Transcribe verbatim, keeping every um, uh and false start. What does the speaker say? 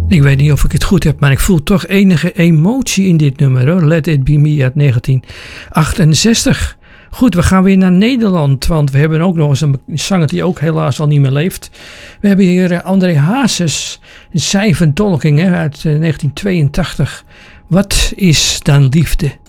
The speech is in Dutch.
Ik weet niet of ik het goed heb, maar ik voel toch enige emotie in dit nummer, hoor. Let It Be Me uit negentien achtenzestig. Goed, we gaan weer naar Nederland, want we hebben ook nog eens een zanger die ook helaas al niet meer leeft. We hebben hier André Hazes, zijn vertolking, hè, uit negentien tweeëntachtig. Wat is dan liefde?